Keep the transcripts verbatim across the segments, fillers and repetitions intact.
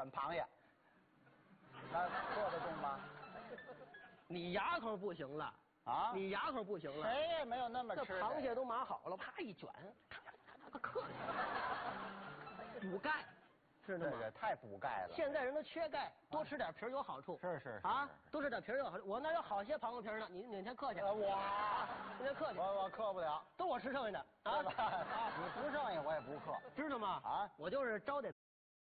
选螃蟹，那做得动吗？ 你牙口不行了啊！ 你牙口不行了。 谁也没有那么这吃的。 螃蟹都码好了，啪一卷，咔咔咔咔嗑下去，补钙，知道吗？ 这个太补钙了。 现在人都缺钙，多吃点皮儿有好处。 是是是啊，多吃点皮儿有好处。我那有好些螃蟹皮儿呢，你哪天嗑去？ 我哪天嗑去？ 我我嗑不了， 都我吃剩下的啊！ 你不剩下我也不嗑， 知道吗？ 啊， 我就是招待。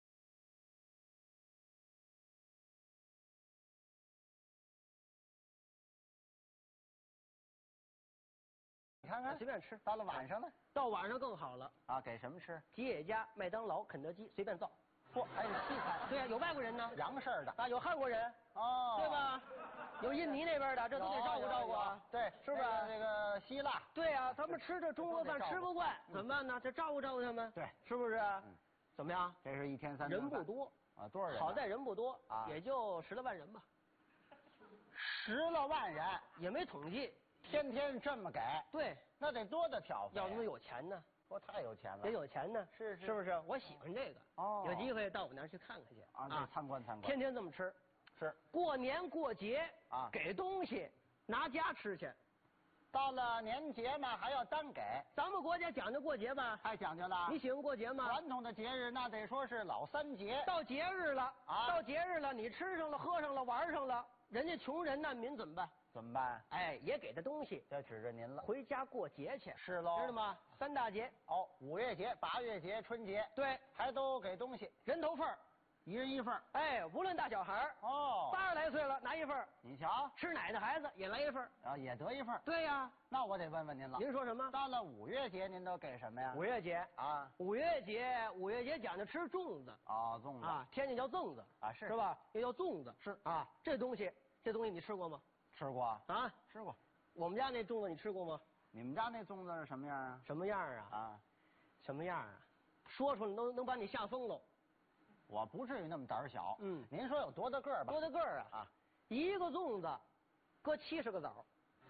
你看看， 随便吃。 到了晚上呢？ 到晚上更好了啊，给什么吃？ 吉野家、麦当劳、肯德基随便造。 嚯，还有西餐。 对呀、啊，有外国人呢， 洋事儿的啊，有韩国人哦， 对吧？有印尼那边的，这都得照顾照顾啊。 对， 是不是？ 这个希腊。 对呀、啊，他们吃这中国饭吃不惯，怎么办呢？这照顾照顾他们。 对， 是不是？嗯。怎么样？ 这是一天三人不多啊，多少人？ 好在人不多啊， 也就十来万人吧。 十来万人也没统计， 天天这么给。对，那得多大挑费？ 要那么有钱呢？ 我太有钱了， 也有钱呢， 是是， 是不是？我喜欢这个哦，有机会到我那儿去看看去啊，啊参观参观。 天天这么吃， 是过年过节啊， 给东西拿家吃去。 到了年节嘛，还要单给。 咱们国家讲究过节吧？ 太讲究了。 你喜欢过节吗？ 传统的节日那得说是老三节。 到节日了啊， 到节日了，你吃上了，喝上了，玩上了，人家穷人难民怎么办？ 怎么办？ 哎，也给他东西。 这指着您了。 回家过节去。 是喽。 知道吗？三大节。 哦，五月节、八月节、春节。 对， 还都给东西， 人头份儿。 一人一份。 哎，无论大小孩哦， 八十来岁了拿一份。 你瞧， 吃奶的孩子也来一份。 啊，也得一份。 对呀。 那我得问问您了。 您说什么？ 到了五月节，您都给什么呀？ 五月节啊， 五月节，五月节讲究吃粽子。 啊，粽子啊，天津叫粽子啊，是是吧？又叫粽子是啊，这东西，这东西你吃过吗？ 吃过啊， 吃过。 我们家那粽子你吃过吗？ 你们家那粽子是什么样啊？ 什么样啊？ 啊， 什么样啊？说出来能能把你吓疯喽。 我不至于那么胆小。 嗯， 您说有多大个儿吧？ 多大个儿啊？ 啊， 一个粽子，搁七十个枣。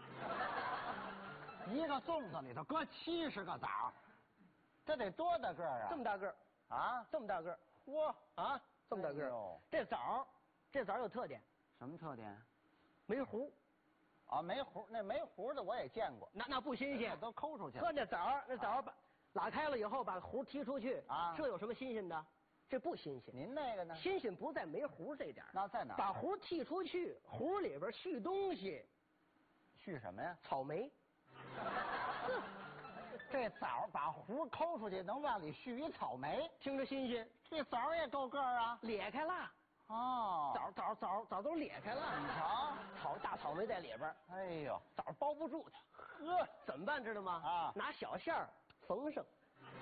一个粽子里头搁七十个枣，这得多大个儿啊？ 这么大个儿啊？ 这么大个儿。 嚯啊，这么大个儿。 哎、 这枣，这枣有特点。 什么特点？ 没核。 啊，没核，那没核的我也见过。 那那不新鲜， 都抠出去了。 喝那枣，那枣把、啊、拉开了以后，把核踢出去啊，这有什么新鲜的？这不新鲜。 您那个呢？ 新鲜不在没核这点。 那在哪？ 把核剔出去，核里边续东西。 续什么呀？ 草莓。 这枣把核抠出去，能往里续一草莓， 听着新鲜。 这枣也够个儿啊， 裂开了。 哦， 枣枣枣枣都裂开了。 你瞧， 草大草莓在里边。 哎呦， 枣包不住它。 呵， 怎么办知道吗？ 啊， 拿小线儿缝上。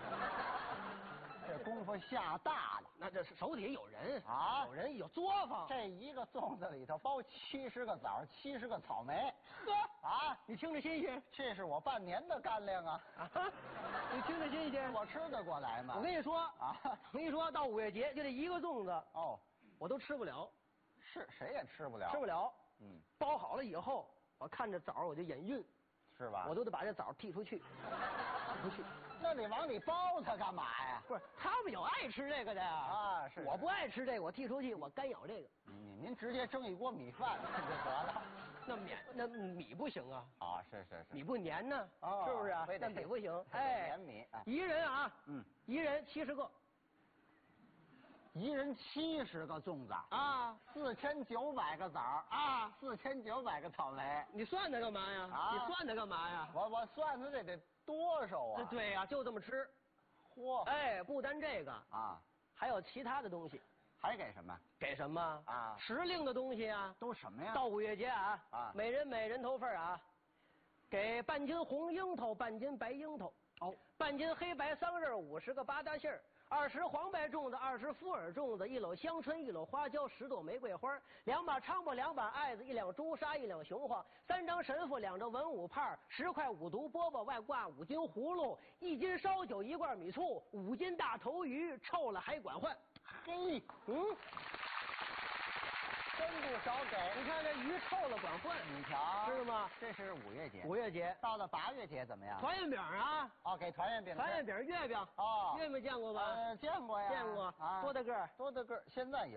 这功夫下大了， 那这是手底下有人啊， 有人有作坊。 这一个粽子里头包七十个枣，七十个草莓。 呵啊， 你听着新鲜， 这是我半年的干粮啊！ 啊，你听着新鲜， 我吃得过来吗？ 我跟你说啊， 我跟你说到五月节就这一个粽子哦， 我都吃不了， 是谁也吃不了， 吃不了。 嗯， 包好了以后，我看着枣我就眼晕， 是吧？ 我都得把这枣剔出去，剔出去。 那你往里包它干嘛呀？ 不是，他们有爱吃这个的啊，是。 我不爱吃这个，我剔出去，我干咬这个。 您您直接蒸一锅米饭就得了。 那米那米不行啊。 啊，是是是。 米不粘呢， 哦、 是不是啊？那米不行。 哎，粘米。啊、 一人啊， 嗯， 一人七十个。 一人七十个粽子啊， 四千九百个枣啊，四千九百个草莓。 你算它干嘛呀？啊，你算它干嘛呀？ 我我算它这得多少啊？ 对呀、啊，就这么吃。 嚯！ 哎，不单这个啊， 还有其他的东西。 还给什么？ 给什么啊？ 时令的东西啊。 都什么呀？ 到五月节啊， 啊， 每人每人头份啊，给半斤红樱桃，半斤白樱桃。 哦， 半斤黑白桑葚，五十个八大杏儿。二十黄白粽子，二十福耳粽子，一篓香椿，一篓花椒，十朵玫瑰花，两把昌饽，两把艾子，一两朱砂，一两雄黄，三张神父，两张文武帕，十块五毒饽饽，外挂五斤葫芦，一斤烧酒，一罐米醋，五斤大头鱼，臭了还管换。 嘿， 嗯， 真不少给。 你看这鱼臭了管换， 你瞧， 知道吗？ 这是五月节。 五月节到了八月节怎么样？ 团圆饼啊！ 哦，给团圆饼。 团圆饼、月饼。 哦， 月饼见过吧？ 呃，见过呀。 见过啊。多大个儿？ 多大个儿？现在有。